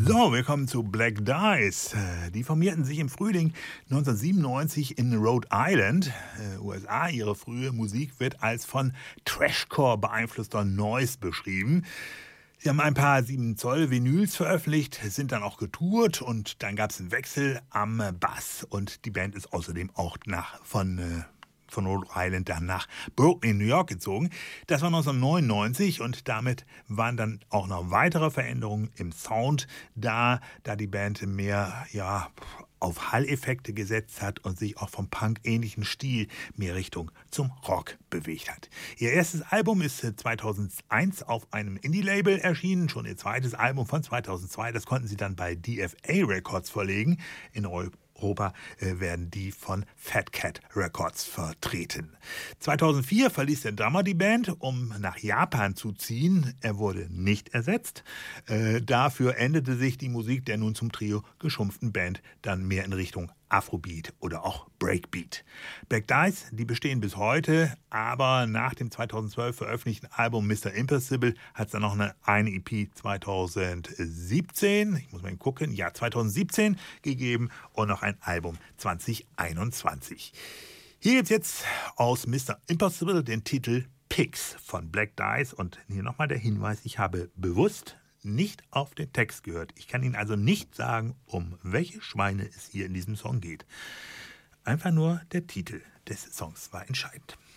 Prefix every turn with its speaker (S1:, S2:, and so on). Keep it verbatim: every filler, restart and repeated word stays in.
S1: So, wir kommen zu Black Dice. Die formierten sich im Frühling neunzehnhundertsiebenundneunzig in Rhode Island, äh, U S A. Ihre frühe Musik wird als von Trashcore beeinflusster Noise beschrieben. Sie haben ein paar sieben Zoll Vinyls veröffentlicht, sind dann auch getourt und dann gab es einen Wechsel am Bass und die Band ist außerdem auch nach von äh, von Rhode Island dann nach Brooklyn, New York gezogen. Das war neunzehnhundertneunundneunzig und damit waren dann auch noch weitere Veränderungen im Sound da, da die Band mehr ja, auf Hall-Effekte gesetzt hat und sich auch vom Punk-ähnlichen Stil mehr Richtung zum Rock bewegt hat. Ihr erstes Album ist zweitausendeins auf einem Indie-Label erschienen, schon ihr zweites Album von zweitausendzwei, das konnten sie dann bei D F A Records verlegen. In Europa Europa äh, werden die von Fat Cat Records vertreten. zweitausendvier verließ der Drummer die Band, um nach Japan zu ziehen. Er wurde nicht ersetzt. Äh, dafür änderte sich die Musik der nun zum Trio geschrumpften Band dann mehr in Richtung Afrobeat oder auch Breakbeat. Black Dice, die bestehen bis heute, aber nach dem zweitausendzwölf veröffentlichten Album Mister Impossible hat es dann noch eine, eine E P zweitausendsiebzehn, ich muss mal gucken, ja zweitausendsiebzehn gegeben und noch ein Album zweitausendeinundzwanzig. Hier gibt es jetzt aus Mister Impossible den Titel Pigs von Black Dice und hier nochmal der Hinweis, ich habe bewusst nicht auf den Text gehört. Ich kann Ihnen also nicht sagen, um welche Schweine es hier in diesem Song geht. Einfach nur der Titel des Songs war entscheidend.